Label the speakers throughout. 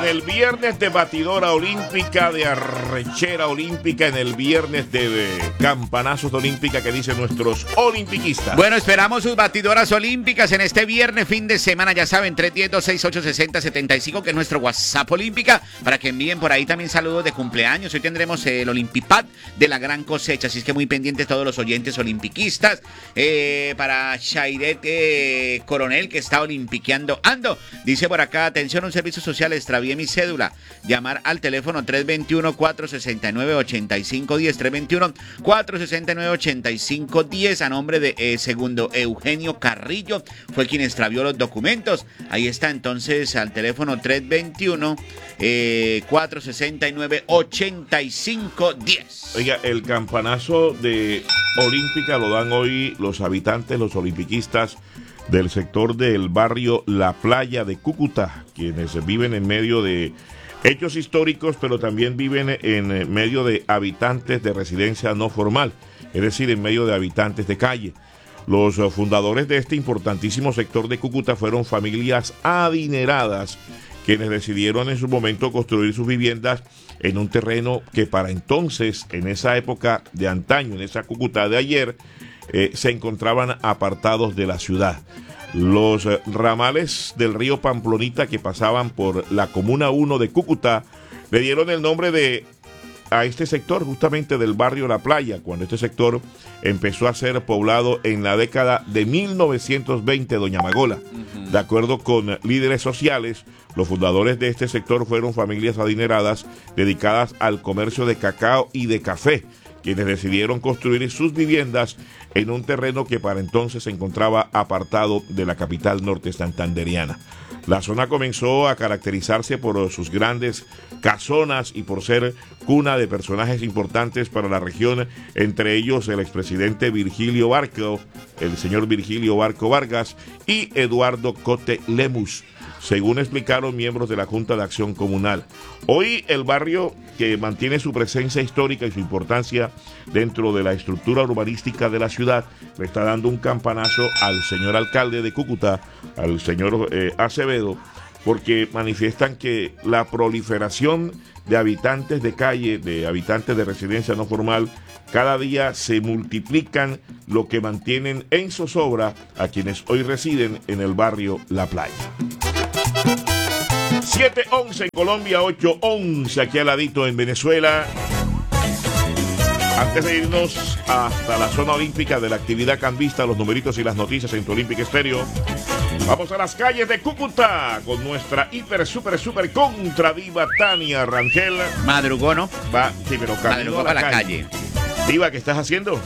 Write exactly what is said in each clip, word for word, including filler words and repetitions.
Speaker 1: En el viernes de batidora olímpica, de arrechera olímpica, en el viernes de campanazos de olímpica que dicen nuestros olimpiquistas.
Speaker 2: Bueno, esperamos sus batidoras olímpicas en este viernes, fin de semana, ya saben, tres uno cero, dos seis ocho, seis cero siete cinco, que es nuestro WhatsApp olímpica, para que envíen por ahí también saludos de cumpleaños. Hoy tendremos el Olimpipad de la gran cosecha, así es que muy pendientes todos los oyentes olimpiquistas. Eh, para Shairet eh, Coronel, que está olimpiqueando ando, dice por acá, atención, un servicio social, extravié mi cédula, llamar al teléfono tres dos uno, cuatro seis nueve, ocho cinco uno cero, tres dos uno, cuatro seis nueve, ocho cinco uno cero, a nombre de eh, segundo Eugenio Carrillo, fue quien extravió los documentos. Ahí está entonces al teléfono tres dos uno, cuatro seis nueve, ocho cinco uno cero.
Speaker 1: Oiga, el campanazo de olímpica lo dan hoy los habitantes, los olimpiquistas del sector del barrio La Playa de Cúcuta, quienes viven en medio de hechos históricos, pero también viven en medio de habitantes de residencia no formal, es decir, en medio de habitantes de calle. Los fundadores de este importantísimo sector de Cúcuta fueron familias adineradas, quienes decidieron en su momento construir sus viviendas en un terreno que para entonces, en esa época de antaño, en esa Cúcuta de ayer, eh, se encontraban apartados de la ciudad. Los eh, ramales del río Pamplonita que pasaban por la Comuna uno de Cúcuta le dieron el nombre de a este sector, justamente del barrio La Playa, cuando este sector empezó a ser poblado en la década de mil novecientos veinte, doña Magola. Uh-huh. De acuerdo con líderes sociales, los fundadores de este sector fueron familias adineradas dedicadas al comercio de cacao y de café, quienes decidieron construir sus viviendas en un terreno que para entonces se encontraba apartado de la capital norte santanderiana. La zona comenzó a caracterizarse por sus grandes casonas y por ser cuna de personajes importantes para la región, entre ellos el expresidente Virgilio Barco, el señor Virgilio Barco Vargas y Eduardo Cote Lemus, según explicaron miembros de la Junta de Acción Comunal. Hoy el barrio, que mantiene su presencia histórica y su importancia dentro de la estructura urbanística de la ciudad, le está dando un campanazo al señor alcalde de Cúcuta, al señor eh, Acevedo, porque manifiestan que la proliferación de habitantes de calle, de habitantes de residencia no formal, cada día se multiplican, lo que mantienen en zozobra a quienes hoy residen en el barrio La Playa. siete once en Colombia, ocho once aquí al ladito en Venezuela. Antes de irnos hasta la zona olímpica de la actividad cambista, los numeritos y las noticias en tu Olímpica Estéreo, vamos a las calles de Cúcuta con nuestra hiper, super, super contra diva Tania Rangel.
Speaker 2: Madrugó, ¿no?
Speaker 1: Va, sí, pero
Speaker 2: madrugó
Speaker 1: a la,
Speaker 2: la
Speaker 1: calle.
Speaker 2: calle.
Speaker 1: Diva, ¿qué estás haciendo?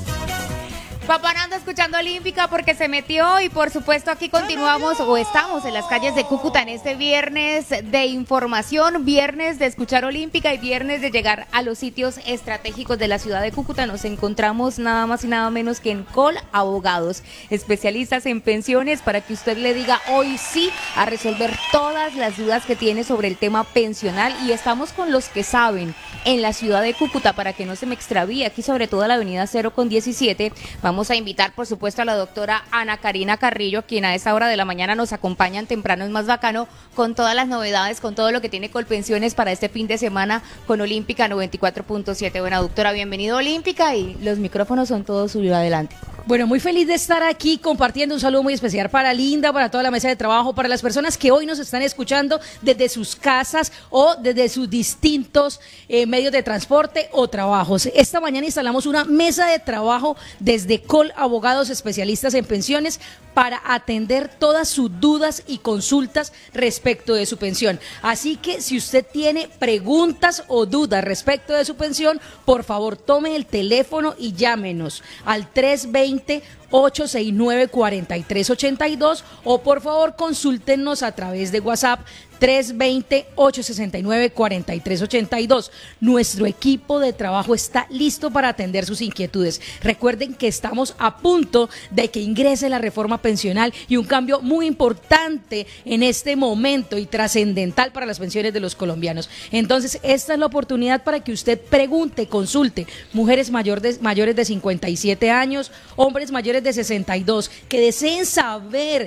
Speaker 3: Papá anda escuchando Olímpica porque se metió y por supuesto aquí continuamos o estamos en las calles de Cúcuta en este viernes de información, viernes de escuchar Olímpica y viernes de llegar a los sitios estratégicos de la ciudad de Cúcuta. Nos encontramos nada más y nada menos que en Col Abogados, especialistas en pensiones, para que usted le diga hoy sí a resolver todas las dudas que tiene sobre el tema pensional, y estamos con los que saben en la ciudad de Cúcuta para que no se me extravíe, aquí sobre todo a la avenida cero con diecisiete. Vamos a invitar, por supuesto, a la doctora Ana Karina Carrillo, quien a esta hora de la mañana nos acompaña en Temprano es Más Bacano, con todas las novedades, con todo lo que tiene Colpensiones para este fin de semana con Olímpica noventa y cuatro punto siete. Buena, doctora, bienvenido a Olímpica y los micrófonos son todos suyos, adelante.
Speaker 4: Bueno, muy feliz de estar aquí compartiendo. Un saludo muy especial para Linda, para toda la mesa de trabajo, para las personas que hoy nos están escuchando desde sus casas o desde sus distintos eh, medios de transporte o trabajos. Esta mañana instalamos una mesa de trabajo desde Col Abogados, especialistas en pensiones, para atender todas sus dudas y consultas respecto de su pensión. Así que si usted tiene preguntas o dudas respecto de su pensión, por favor tome el teléfono y llámenos al tres veinte, ocho seis nueve, cuatro tres ocho dos o por favor consúltenos a través de WhatsApp tres veinte, ocho seis nueve, cuatro tres ocho dos. Nuestro equipo de trabajo está listo para atender sus inquietudes. Recuerden que estamos a punto de que ingrese la reforma pensional y un cambio muy importante en este momento y trascendental para las pensiones de los colombianos. Entonces, esta es la oportunidad para que usted pregunte, consulte. Mujeres mayor de, mayores de cincuenta y siete años, hombres mayores de sesenta y dos, que deseen saber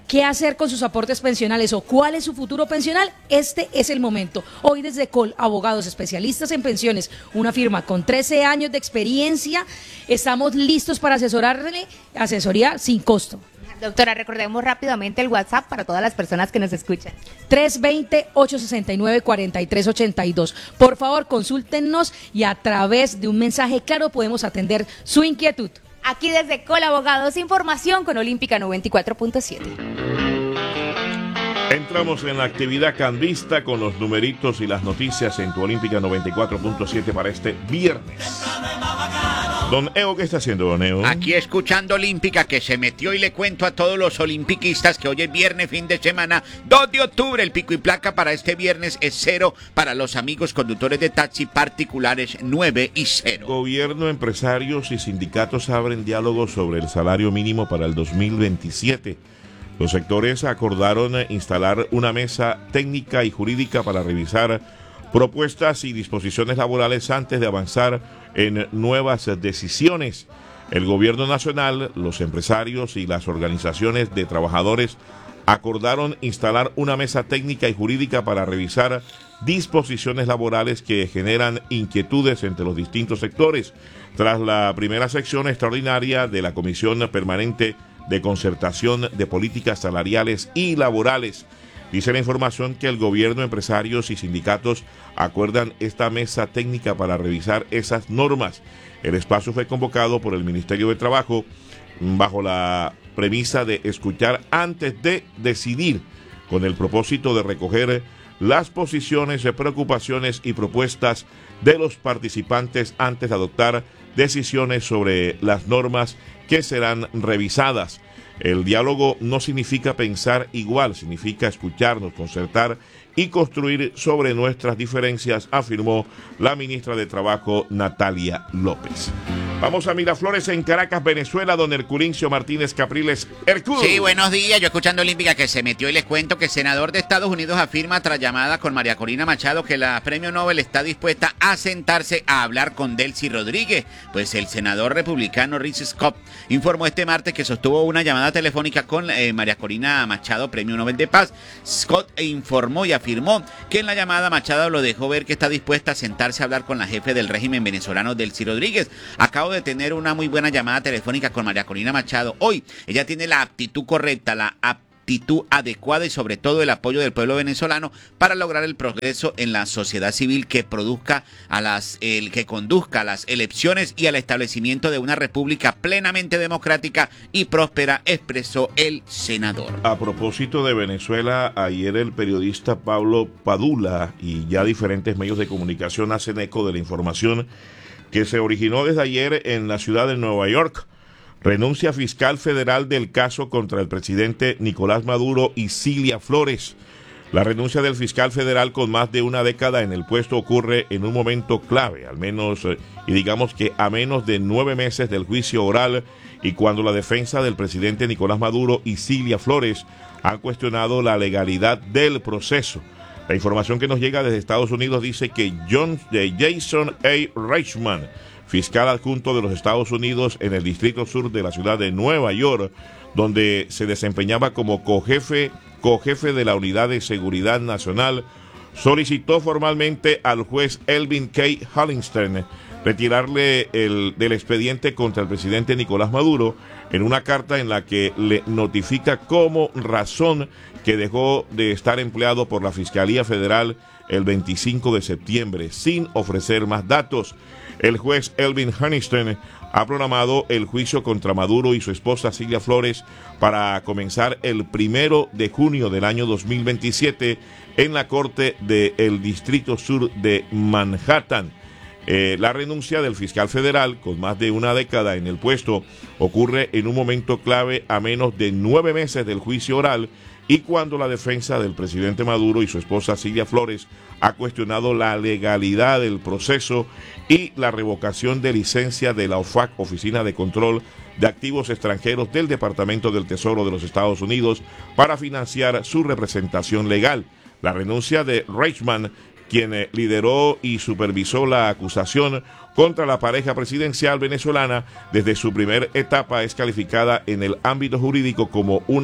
Speaker 4: qué hacer con sus aportes pensionales o cuál es su futuro pensional, este es el momento. Hoy desde Col, abogados especialistas en pensiones, una firma con trece años de experiencia, estamos listos para asesorarle, asesoría sin costo.
Speaker 3: Doctora, recordemos rápidamente el WhatsApp para todas las personas que nos escuchan.
Speaker 4: tres dos cero, ocho seis nueve, cuatro tres ocho dos. Por favor, consúltenos y a través de un mensaje claro podemos atender su inquietud.
Speaker 3: Aquí desde Colabogados, información con Olímpica noventa y cuatro punto siete.
Speaker 1: Entramos en la actividad cambista con los numeritos y las noticias en tu Olímpica noventa y cuatro punto siete para este viernes. Don Eo, ¿qué está haciendo, don Eo?
Speaker 2: Aquí escuchando Olímpica, que se metió, y le cuento a todos los olimpiquistas que hoy es viernes, fin de semana, dos de octubre, el pico y placa para este viernes es cero para los amigos conductores de taxi particulares, nueve y cero.
Speaker 1: Gobierno, empresarios y sindicatos abren diálogo sobre el salario mínimo para el dos mil veintisiete. Los sectores acordaron instalar una mesa técnica y jurídica para revisar propuestas y disposiciones laborales antes de avanzar en nuevas decisiones. El gobierno nacional, los empresarios y las organizaciones de trabajadores acordaron instalar una mesa técnica y jurídica para revisar disposiciones laborales que generan inquietudes entre los distintos sectores. Tras la primera sección extraordinaria de la Comisión Permanente de Concertación de Políticas Salariales y Laborales, dice la información que el gobierno, empresarios y sindicatos acuerdan esta mesa técnica para revisar esas normas. El espacio fue convocado por el Ministerio de Trabajo bajo la premisa de escuchar antes de decidir, con el propósito de recoger las posiciones, preocupaciones y propuestas de los participantes antes de adoptar decisiones sobre las normas que serán revisadas. El diálogo no significa pensar igual, significa escucharnos, concertar y construir sobre nuestras diferencias, afirmó la ministra de Trabajo, Natalia López. Vamos a Miraflores, en Caracas, Venezuela, don Herculincio Martínez Capriles. Hercul.
Speaker 2: Sí, buenos días. Yo escuchando Olímpica, que se metió, y les cuento que el senador de Estados Unidos afirma tras llamada con María Corina Machado que la premio Nobel está dispuesta a sentarse a hablar con Delcy Rodríguez. Pues el senador republicano Rick Scott informó este martes que sostuvo una llamada telefónica con eh, María Corina Machado, premio Nobel de Paz. Scott informó y afirmó que en la llamada Machado lo dejó ver que está dispuesta a sentarse a hablar con la jefe del régimen venezolano, Delcy Rodríguez. Acabo de tener una muy buena llamada telefónica con María Corina Machado hoy. Ella tiene la aptitud correcta, la aptitud adecuada y sobre todo el apoyo del pueblo venezolano para lograr el progreso en la sociedad civil que produzca a las el que conduzca a las elecciones y al establecimiento de una república plenamente democrática y próspera, expresó el senador.
Speaker 1: A propósito de Venezuela, ayer el periodista Pablo Padula y ya diferentes medios de comunicación hacen eco de la información que se originó desde ayer en la ciudad de Nueva York. Renuncia fiscal federal del caso contra el presidente Nicolás Maduro y Cilia Flores. La renuncia del fiscal federal con más de una década en el puesto ocurre en un momento clave, al menos, eh, y digamos que a menos de nueve meses del juicio oral, y cuando la defensa del presidente Nicolás Maduro y Cilia Flores han cuestionado la legalidad del proceso. La información que nos llega desde Estados Unidos dice que John, de Jason A. Reichman, fiscal adjunto de los Estados Unidos en el Distrito Sur de la ciudad de Nueva York, donde se desempeñaba como cojefe, cojefe de la Unidad de Seguridad Nacional, solicitó formalmente al juez Elvin K. Hollingston retirarle el, del expediente contra el presidente Nicolás Maduro en una carta en la que le notifica como razón que dejó de estar empleado por la Fiscalía Federal el veinticinco de septiembre, sin ofrecer más datos. El juez Elvin Hollingston ha programado el juicio contra Maduro y su esposa Cilia Flores para comenzar el primero de junio del año dos mil veintisiete en la Corte del Distrito Sur de Manhattan. Eh, la renuncia del fiscal federal, con más de una década en el puesto, ocurre en un momento clave a menos de nueve meses del juicio oral y cuando la defensa del presidente Maduro y su esposa Cilia Flores ha cuestionado la legalidad del proceso y la revocación de licencia de la O F A C, Oficina de Control de Activos Extranjeros del Departamento del Tesoro de los Estados Unidos, para financiar su representación legal. La renuncia de Reichman, quien lideró y supervisó la acusación contra la pareja presidencial venezolana desde su primera etapa, es calificada en el ámbito jurídico como una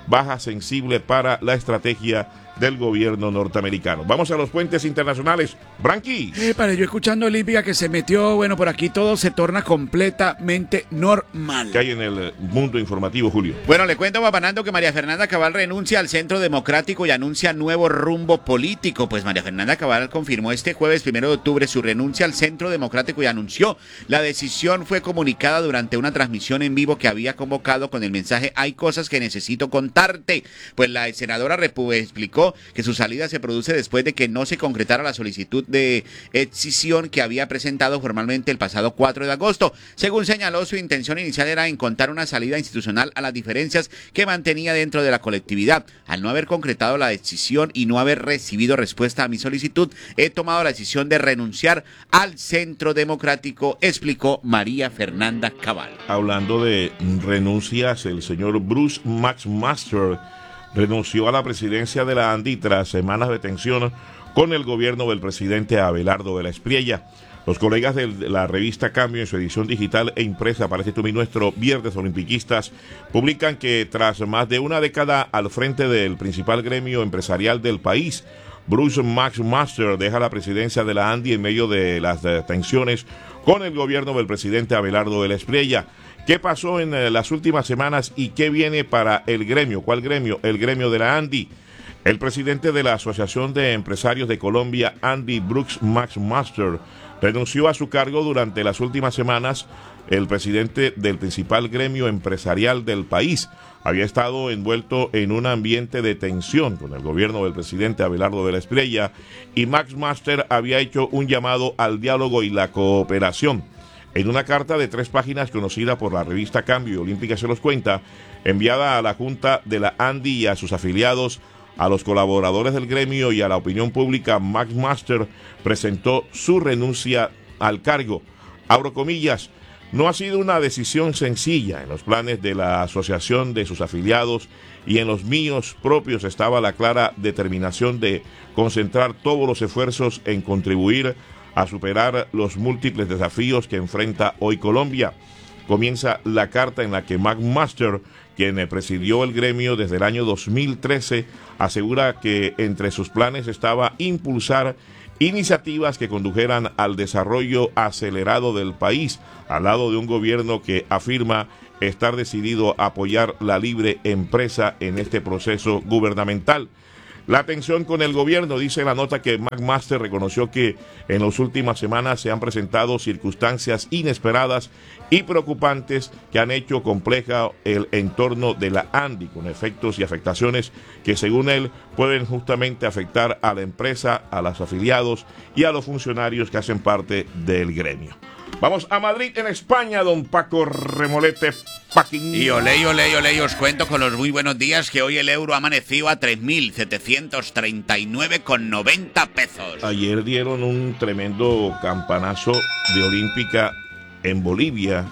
Speaker 1: baja sensible para la estrategia del gobierno norteamericano. Vamos a los puentes internacionales. Branqui.
Speaker 5: Eh, para yo escuchando Olímpica que se metió, bueno, por aquí todo se torna completamente normal.
Speaker 1: ¿Qué hay en el mundo informativo, Julio?
Speaker 2: Bueno, le cuento, Papanando, que María Fernanda Cabal renuncia al Centro Democrático y anuncia nuevo rumbo político. Pues María Fernanda Cabal confirmó este jueves primero de octubre su renuncia al Centro Democrático y anunció la decisión fue comunicada durante una transmisión en vivo que había convocado con el mensaje "Hay cosas que necesito contarte". Pues la senadora Repu explicó que su salida se produce después de que no se concretara la solicitud de escisión que había presentado formalmente el pasado cuatro de agosto. Según señaló, su intención inicial era encontrar una salida institucional a las diferencias que mantenía dentro de la colectividad. Al no haber concretado la decisión y no haber recibido respuesta a mi solicitud, he tomado la decisión de renunciar al Centro Democrático, explicó María Fernanda Cabal.
Speaker 1: Hablando de renuncias, el señor Bruce McMaster renunció a la presidencia de la ANDI tras semanas de tensión con el gobierno del presidente Abelardo de la Espriella. Los colegas de la revista Cambio, en su edición digital e impresa para este tu y nuestro Viernes Olimpiquistas, publican que tras más de una década al frente del principal gremio empresarial del país, Bruce McMaster deja la presidencia de la ANDI en medio de las tensiones con el gobierno del presidente Abelardo de la Espriella. ¿Qué pasó en eh, las últimas semanas y qué viene para el gremio? ¿Cuál gremio? El gremio de la ANDI. El presidente de la Asociación de Empresarios de Colombia, Andy Brooks McMaster, renunció a su cargo durante las últimas semanas. El presidente del principal gremio empresarial del país había estado envuelto en un ambiente de tensión con el gobierno del presidente Abelardo de la Espriella y McMaster había hecho un llamado al diálogo y la cooperación. En una carta de tres páginas conocida por la revista Cambio, Olímpica se los cuenta, enviada a la Junta de la ANDI y a sus afiliados, a los colaboradores del gremio y a la opinión pública, McMaster presentó su renuncia al cargo. Abro comillas, no ha sido una decisión sencilla. En los planes de la asociación, de sus afiliados y en los míos propios estaba la clara determinación de concentrar todos los esfuerzos en contribuir a superar los múltiples desafíos que enfrenta hoy Colombia. Comienza la carta en la que McMaster, quien presidió el gremio desde el año dos mil trece, asegura que entre sus planes estaba impulsar iniciativas que condujeran al desarrollo acelerado del país, al lado de un gobierno que afirma estar decidido a apoyar la libre empresa en este proceso gubernamental. La tensión con el gobierno, dice la nota que McMaster reconoció que en las últimas semanas se han presentado circunstancias inesperadas y preocupantes que han hecho compleja el entorno de la ANDI, con efectos y afectaciones que según él pueden justamente afectar a la empresa, a los afiliados y a los funcionarios que hacen parte del gremio. Vamos a Madrid, en España, don Paco Remolete Paquín.
Speaker 2: Y olé, olé, olé, os cuento con los muy buenos días que hoy el euro ha amanecido a tres mil setecientos treinta y nueve con noventa pesos.
Speaker 1: Ayer dieron un tremendo campanazo de Olímpica en Bolivia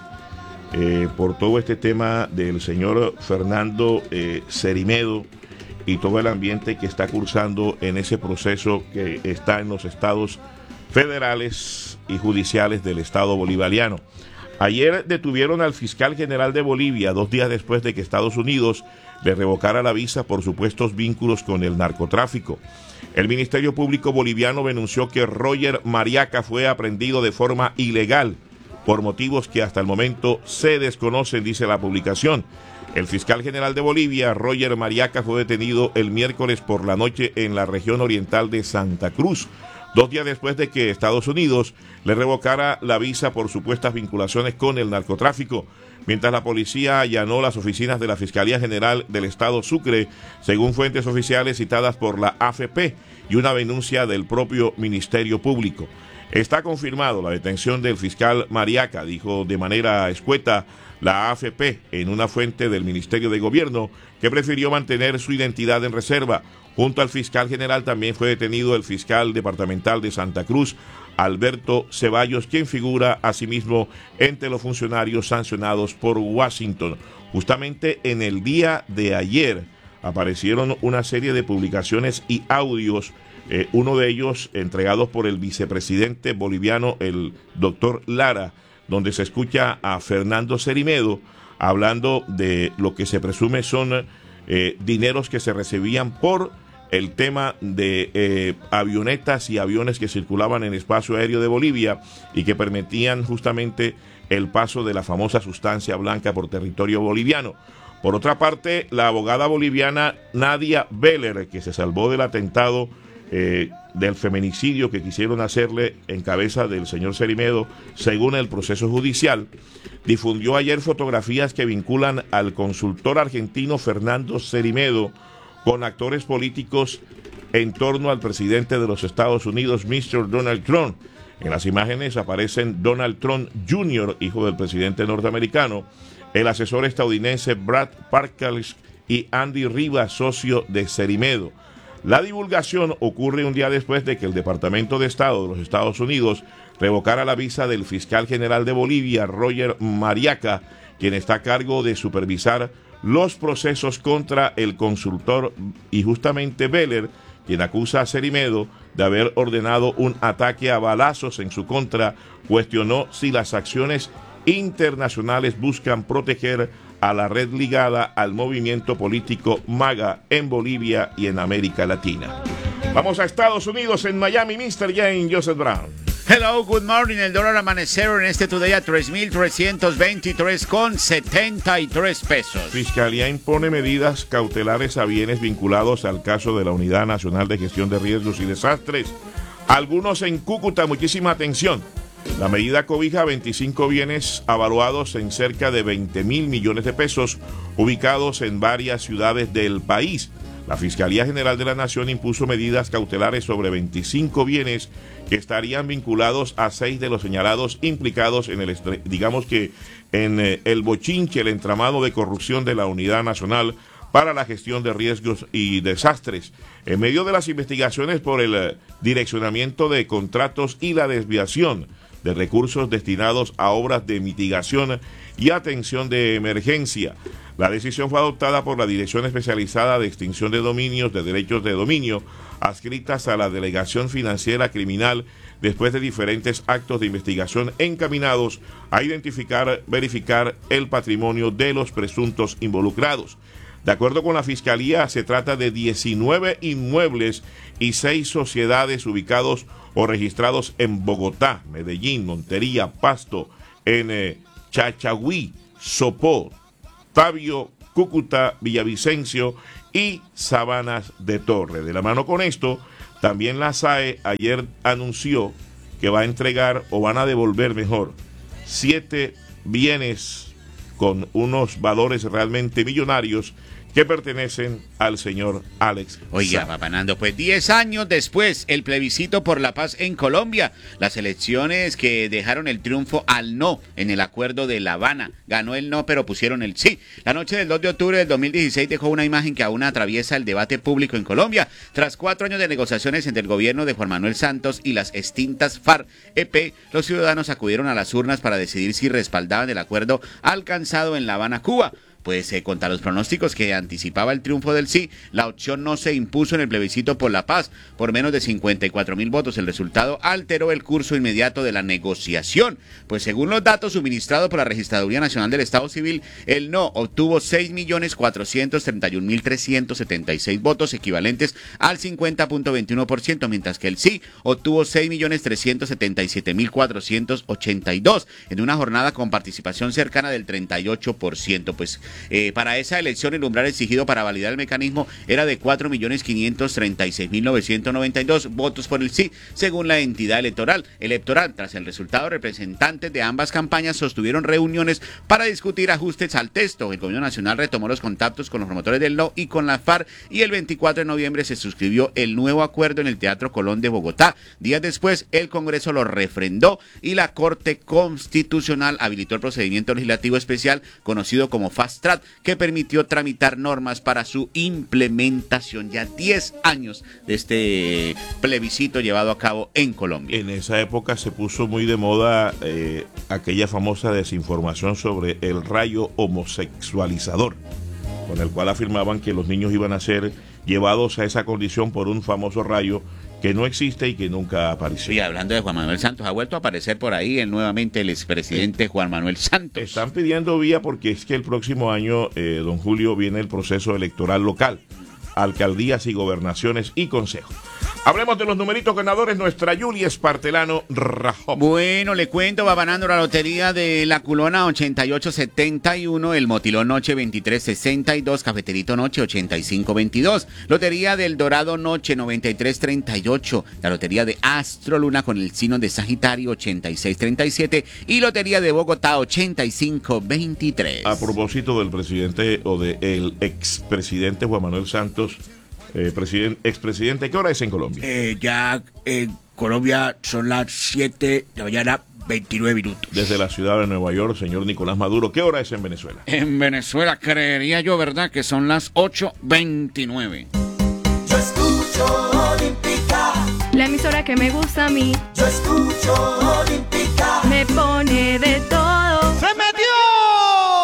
Speaker 1: eh, por todo este tema del señor Fernando eh, Cerimedo y todo el ambiente que está cursando en ese proceso que está en los estados federales y judiciales del Estado bolivariano. Ayer detuvieron al fiscal general de Bolivia, dos días después de que Estados Unidos le revocara la visa por supuestos vínculos con el narcotráfico. El Ministerio Público boliviano denunció que Roger Mariaca fue aprehendido de forma ilegal por motivos que hasta el momento se desconocen, dice la publicación. El fiscal general de Bolivia, Roger Mariaca, fue detenido el miércoles por la noche en la región oriental de Santa Cruz, dos días después de que Estados Unidos le revocara la visa por supuestas vinculaciones con el narcotráfico, mientras la policía allanó las oficinas de la Fiscalía General del Estado Sucre, según fuentes oficiales citadas por la A F P y una denuncia del propio Ministerio Público. Está confirmado la detención del fiscal Mariaca, dijo de manera escueta la A F P en una fuente del Ministerio de Gobierno, que prefirió mantener su identidad en reserva. Junto al fiscal general también fue detenido el fiscal departamental de Santa Cruz, Alberto Ceballos, quien figura asimismo entre los funcionarios sancionados por Washington. Justamente en el día de ayer aparecieron una serie de publicaciones y audios, eh, uno de ellos entregados por el vicepresidente boliviano, el doctor Lara, donde se escucha a Fernando Cerimedo hablando de lo que se presume son eh, dineros que se recibían por el tema de eh, avionetas y aviones que circulaban en el espacio aéreo de Bolivia y que permitían justamente el paso de la famosa sustancia blanca por territorio boliviano. Por otra parte, la abogada boliviana Nadia Beller, que se salvó del atentado eh, del feminicidio que quisieron hacerle en cabeza del señor Cerimedo, según el proceso judicial, difundió ayer fotografías que vinculan al consultor argentino Fernando Cerimedo con actores políticos en torno al presidente de los Estados Unidos, mister Donald Trump. En las imágenes aparecen Donald Trump junior, hijo del presidente norteamericano, el asesor estadounidense Brad Parkles y Andy Rivas, socio de Cerimedo. La divulgación ocurre un día después de que el Departamento de Estado de los Estados Unidos revocara la visa del fiscal general de Bolivia, Roger Mariaca, quien está a cargo de supervisar los procesos contra el consultor, y justamente Beller, quien acusa a Cerimedo de haber ordenado un ataque a balazos en su contra, cuestionó si las acciones internacionales buscan proteger a la red ligada al movimiento político MAGA en Bolivia y en América Latina. Vamos a Estados Unidos, en Miami, mister Jane Joseph Brown.
Speaker 2: Hello, good morning. El dólar amaneció en este Today a tres mil trescientos veintitrés con setenta y tres pesos.
Speaker 1: Fiscalía impone medidas cautelares a bienes vinculados al caso de la Unidad Nacional de Gestión de Riesgos y Desastres. Algunos en Cúcuta, muchísima atención. La medida cobija veinticinco bienes avaluados en cerca de veinte mil millones de pesos, ubicados en varias ciudades del país. La Fiscalía General de la Nación impuso medidas cautelares sobre veinticinco bienes que estarían vinculados a seis de los señalados implicados en el, digamos que, en eh, el bochinche, el entramado de corrupción de la Unidad Nacional para la Gestión de Riesgos y Desastres. En medio de las investigaciones por el eh, direccionamiento de contratos y la desviación de recursos destinados a obras de mitigación y atención de emergencia. La decisión fue adoptada por la Dirección Especializada de Extinción de Dominios de Derechos de Dominio, adscritas a la Delegación Financiera Criminal, después de diferentes actos de investigación encaminados a identificar, verificar el patrimonio de los presuntos involucrados. De acuerdo con la Fiscalía, se trata de diecinueve inmuebles y seis sociedades ubicados o registrados en Bogotá, Medellín, Montería, Pasto, en eh, Chachagüí, Sopó, Tabio, Cúcuta, Villavicencio y Sabanas de Torre. De la mano con esto, también la S A E ayer anunció que va a entregar, o van a devolver mejor, siete bienes con unos valores realmente millonarios que pertenecen al señor Alex.
Speaker 2: Oiga, Papá Nando, pues diez años después, el plebiscito por la paz en Colombia, las elecciones que dejaron el triunfo al no en el acuerdo de La Habana. Ganó el no, pero pusieron el sí. La noche del dos de octubre del dos mil dieciséis dejó una imagen que aún atraviesa el debate público en Colombia. Tras cuatro años de negociaciones entre el gobierno de Juan Manuel Santos y las extintas FARC-E P, los ciudadanos acudieron a las urnas para decidir si respaldaban el acuerdo alcanzado en La Habana, Cuba. Pues eh, contra los pronósticos que anticipaba el triunfo del sí, la opción no se impuso en el plebiscito por la paz por menos de cincuenta y cuatro mil votos. El resultado alteró el curso inmediato de la negociación, pues según los datos suministrados por la Registraduría Nacional del Estado Civil, el no obtuvo seis millones cuatrocientos treinta y un mil trescientos setenta y seis votos, equivalentes al cincuenta punto veintiuno por ciento, mientras que el sí obtuvo seis millones trescientos setenta y siete mil cuatrocientos ochenta y dos, en una jornada con participación cercana del treinta y ocho por ciento. Pues Eh, para esa elección, el umbral exigido para validar el mecanismo era de cuatro millones quinientos treinta y seis mil novecientos noventa y dos votos por el sí, según la entidad electoral. electoral. Tras el resultado, representantes de ambas campañas sostuvieron reuniones para discutir ajustes al texto. El gobierno nacional retomó los contactos con los promotores del no y con la FARC, y el veinticuatro de noviembre se suscribió el nuevo acuerdo en el Teatro Colón de Bogotá. Días después, el Congreso lo refrendó y la Corte Constitucional habilitó el procedimiento legislativo especial conocido como Fast Track, que permitió tramitar normas para su implementación. Ya diez años de este plebiscito llevado a cabo en Colombia.
Speaker 1: En esa época se puso muy de moda eh, aquella famosa desinformación sobre el rayo homosexualizador, con el cual afirmaban que los niños iban a ser llevados a esa condición por un famoso rayo que no existe y que nunca apareció.
Speaker 2: Y hablando de Juan Manuel Santos, ha vuelto a aparecer por ahí el, nuevamente el expresidente Juan Manuel Santos.
Speaker 1: Están pidiendo vía porque es que el próximo año, eh, don Julio, viene el proceso electoral local, alcaldías y gobernaciones y consejos. Hablemos de los numeritos ganadores. Nuestra Julia Espartelano rajó.
Speaker 2: Bueno, le cuento, va ganando la lotería de la Culona ochenta y ocho setenta y uno, el Motilón Noche veintitrés sesenta y dos, Cafeterito Noche ochenta y cinco veintidós, Lotería del Dorado Noche noventa y tres treinta y ocho, la Lotería de Astro Luna con el signo de Sagitario ochenta y seis treinta y siete y Lotería de Bogotá ochenta y cinco veintitrés.
Speaker 1: A propósito del presidente o del expresidente Juan Manuel Santos, Eh, presidente, expresidente, ¿qué hora es en Colombia?
Speaker 5: Eh, ya en Colombia son las siete de la mañana, veintinueve minutos.
Speaker 1: Desde la ciudad de Nueva York, señor Nicolás Maduro, ¿qué hora es en Venezuela?
Speaker 5: En Venezuela creería yo, ¿verdad? Que son las ocho veintinueve.
Speaker 6: Yo escucho Olímpica,
Speaker 7: la emisora que me gusta a mí.
Speaker 6: yo escucho Olímpica,
Speaker 7: Me pone de todo.